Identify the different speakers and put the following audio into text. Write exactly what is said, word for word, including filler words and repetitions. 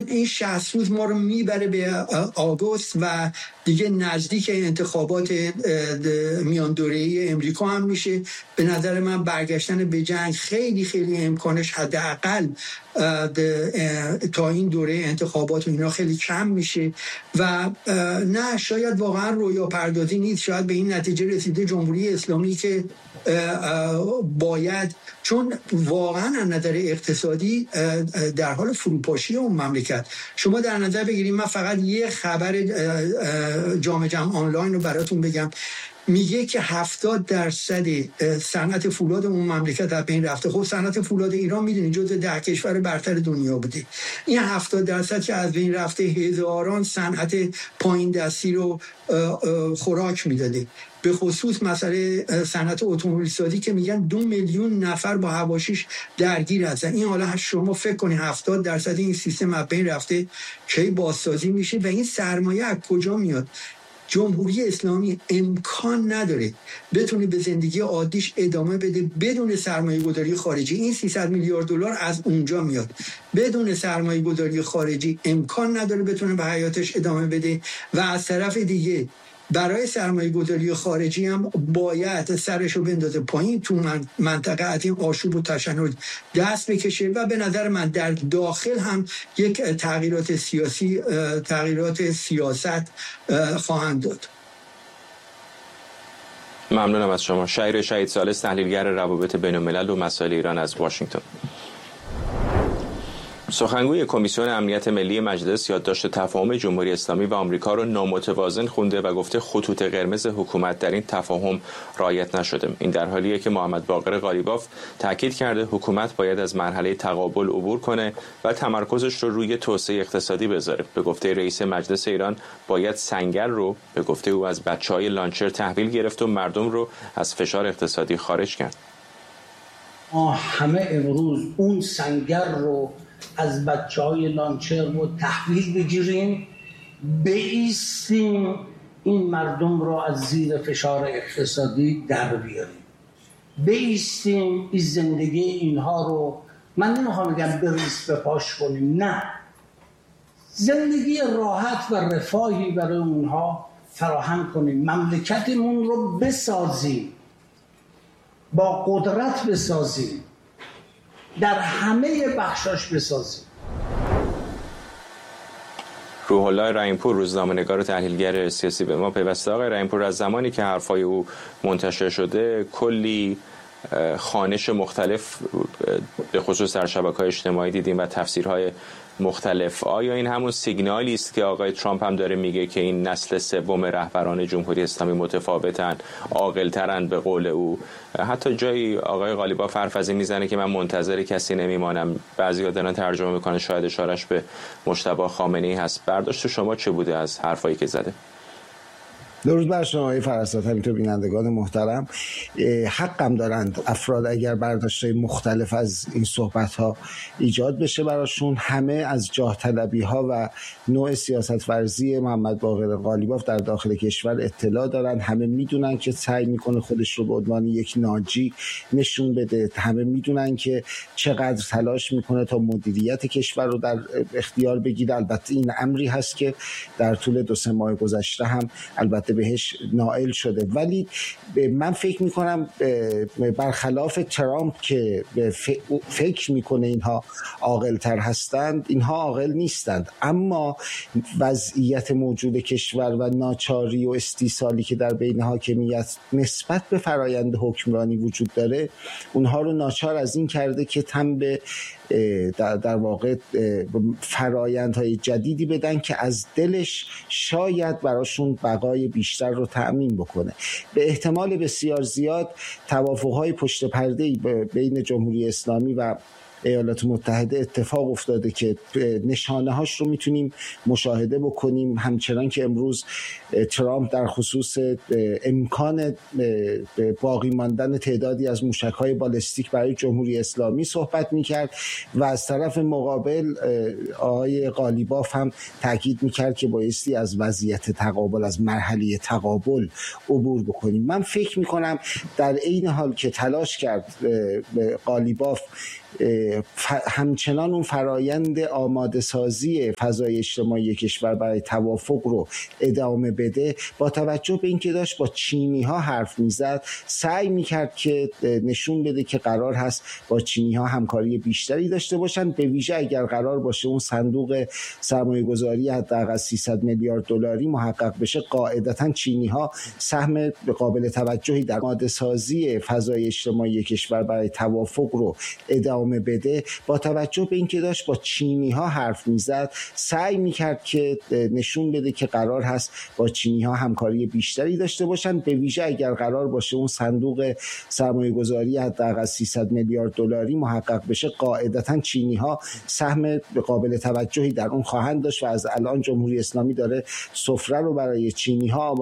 Speaker 1: این شصت روز ما رو میبره به آگوست و دیگه نزدیک انتخابات میان دوره‌ای امریکا هم میشه. به نظر من برگشتن به جنگ خیلی خیلی امکانش حداقل تا این دوره انتخابات و اینا خیلی کم میشه و نه شاید واقعا رویا پردازی نیست. شاید به این نتیجه رسیده جمهوری اسلامی که باید، چون واقعا از نظر اقتصادی در حال فروپاشی اون مملکت. شما در نظر بگیرید، من فقط یه خبر جامعه جمع آنلاین رو براتون بگم، میگه که هفتاد درصد صنعت فولاد اون مملکت از بین رفته. خب صنعت فولاد ایران میدونی جزو ده کشور برتر دنیا بوده. این هفتاد درصد که از بین رفته هزاران صنعت پایین دستی رو خوراک میداده. به خصوص مسئله صنعت اتومبیل سازی که میگن دو میلیون نفر با حواشیش درگیر هستن. این حالا شما فکر کنید هفتاد درصد این سیستم از بین رفته کی بازسازی میشه و این سرمایه از کجا میاد؟ جمهوری اسلامی امکان نداره بتونه به زندگی عادیش ادامه بده بدون سرمایه گذاری خارجی. این سیصد میلیارد دلار از اونجا میاد. بدون سرمایه گذاری خارجی امکان نداره بتونه به حیاتش ادامه بده و از طرف دیگه برای سرمایه گذاری خارجی هم باید سرشو بندازه پایین، تو منطقه از این آشوب و تشنج دست بکشه و به نظر من در داخل هم یک تغییرات سیاسی تغییرات سیاست خواهند داد.
Speaker 2: ممنونم از شما. شهیر شهید ثالث، تحلیلگر روابط بین الملل و مسائل ایران از واشنگتن. سخنگوی کمیسیون امنیت ملی مجلس یادداشت تفاهم جمهوری اسلامی و آمریکا را نامتوازن خونده و گفته خطوط قرمز حکومت در این تفاهم رعایت نشده. این در حالیه که محمد باقر قالیباف تاکید کرده حکومت باید از مرحله تقابل عبور کنه و تمرکزش رو روی توسعه اقتصادی بذاره. به گفته رئیس مجلس ایران باید سنگر رو به گفته او از بچهای لانچر تحویل گرفت و مردم رو از فشار اقتصادی خارج کرد.
Speaker 3: ما همه امروز اون سنگر رو از بچه های لانچر رو تحویل بگیریم، بایستیم این مردم رو از زیر فشار اقتصادی در بیاریم، بایستیم این زندگی اینها رو، من نمیخوام بگم بریز بپاش کنیم، نه، زندگی راحت و رفاهی برای اونها فراهم کنیم، مملکتمون رو بسازیم، با قدرت بسازیم، در همه بخشاش بسازیم.
Speaker 2: روح الله رحیمپور، روزنامه‌نگار و تحلیلگر سیاسی به ما پیوسته. آقای رحیمپور، از زمانی که حرفای او منتشر شده کلی خوانش مختلف به خصوص در شبکه‌های اجتماعی دیدیم و تفسیرهای مختلف. آیا این همون سیگنالی است که آقای ترامپ هم داره میگه که این نسل سوم رهبران جمهوری اسلامی متفاوتن، عاقل‌ترن به قول او؟ حتی جایی آقای قالیباف حرف از این میزنه که من منتظر کسی نمیمانم. بعضی‌ها دارن ترجمه میکنن شاید اشارهش به مجتبی خامنه‌ای هست. برداشت شما چه بوده از حرفایی که زده؟
Speaker 4: درود بر شما آقای فرستاد، همینطور بینندگان محترم. حقم دارند افراد اگر برداشت‌های مختلف از این صحبت‌ها ایجاد بشه براشون. همه از جاه طلبی ها و نوع سیاست ورزی محمد باقر قالیباف در داخل کشور اطلاع دارن. همه میدونن که سعی میکنه خودش رو به عنوان یک ناجی نشون بده. همه میدونن که چقدر تلاش میکنه تا مدیریت کشور رو در اختیار بگیره. البته این امری هست که در طول دو سه ماه گذشته هم البته بهش نائل شده، ولی من فکر میکنم برخلاف ترامپ که فکر میکنه اینها عاقل‌تر هستند، اینها عاقل نیستند، اما وضعیت موجود کشور و ناچاری و استیصالی که در بین حاکمیت نسبت به فرایند حکمرانی وجود داره اونها رو ناچار از این کرده که تن به در, در واقع فرایندهای جدیدی بدن که از دلش شاید براشون بقای بیشتر رو تأمین بکنه. به احتمال بسیار زیاد توافقهای پشت پرده‌ای بین جمهوری اسلامی و ایالات متحده اتفاق افتاده که نشانه هاش رو میتونیم مشاهده بکنیم، همچنان که امروز ترامپ در خصوص امکان باقی ماندن تعدادی از موشک‌های بالستیک برای جمهوری اسلامی صحبت میکرد و از طرف مقابل آقای قالیباف هم تاکید میکرد که بایستی از وضعیت تقابل، از مرحله تقابل عبور بکنیم. من فکر میکنم در عین حال که تلاش کرد قالیباف همچنان اون فرایند آماده سازی فضای اجتماعی کشور برای توافق رو ادامه بده، با توجه به اینکه داشت با چینی ها حرف میزد سعی میکرد که نشون بده که قرار هست با چینی ها همکاری بیشتری داشته باشن، به ویژه اگر قرار باشه اون صندوق سرمایه گذاری حداقل سیصد میلیارد دلاری محقق بشه، قاعدتا چینی ها سهم قابل توجهی در آماده سازی فضای اجتماعی کشور برای توافق رو ادامه بده. با توجه به اینکه داشت با چینی ها حرف میزد سعی میکرد که نشون بده که قرار هست با چینی ها همکاری بیشتری داشته باشن، به ویژه اگر قرار باشه اون صندوق سرمایه گذاری حداقل سیصد میلیارد دلاری محقق بشه، قاعدتا چینی ها سهم قابل توجهی در اون خواهند داشت و از الان جمهوری اسلامی داره سفره رو برای چینی ها